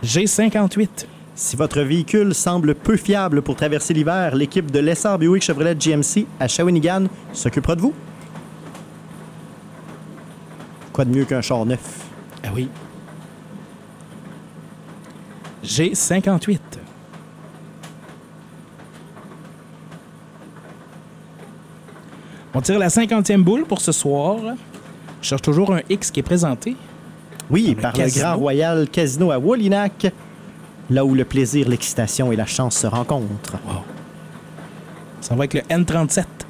G58. Si votre véhicule semble peu fiable pour traverser l'hiver, l'équipe de Lessard Buick Chevrolet GMC à Shawinigan s'occupera de vous. Quoi de mieux qu'un char neuf? Ah oui. G58. On tire la 50e boule pour ce soir. Je cherche toujours un X qui est présenté. Oui, Dans par le le casino. Grand Royal Casino à Wallinac, là où le plaisir, l'excitation et la chance se rencontrent. Wow. Ça va avec le N37.